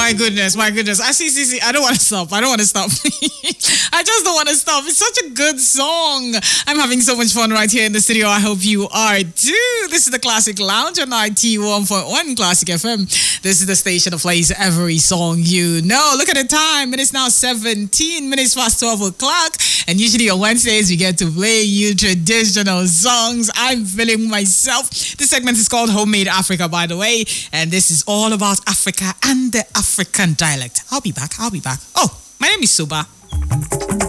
My goodness. I see. I don't want to stop. I just don't want to stop. It's such a good song. I'm having so much fun right here in the studio. I hope you are too. This is the Classic Lounge on 91.1 Classic FM. This is the station that plays every song you know. Look at the time. It is now 17 minutes past 12 o'clock. And usually on Wednesdays, we get to play you traditional songs. I'm feeling myself. This segment is called Homemade Africa, by the way. And this is all about Africa and the African dialect. I'll be back. Oh, my name is Suba.